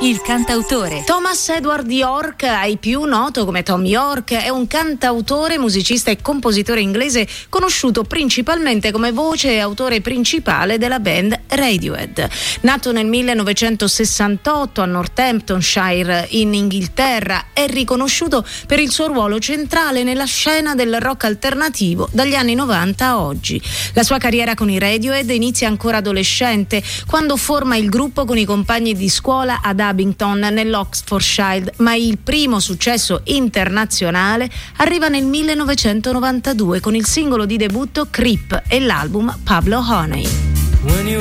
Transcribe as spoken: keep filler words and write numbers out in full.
il cantautore. Thomas Edward York, ai più noto come Tom York, è un cantautore, musicista e compositore inglese conosciuto principalmente come voce e autore principale della band Radiohead. Nato nel millenovecentosessantotto a Northamptonshire in Inghilterra, è riconosciuto per il suo ruolo centrale nella scena del rock alternativo dagli anni novanta a oggi. La sua carriera con i Radiohead inizia ancora adolescente, quando forma il gruppo con i compagni di scuola ad Abington nell'Oxfordshire, ma il primo successo internazionale arriva nel millenovecentonovantadue con il singolo di debutto Creep e l'album Pablo Honey.